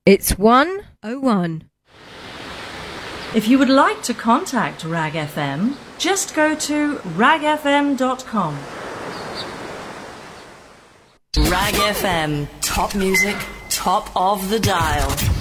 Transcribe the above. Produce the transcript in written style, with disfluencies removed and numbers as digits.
It's 101. If you would like to contact Rag FM, just go to ragfm.com. Rag FM, top music, top of the dial.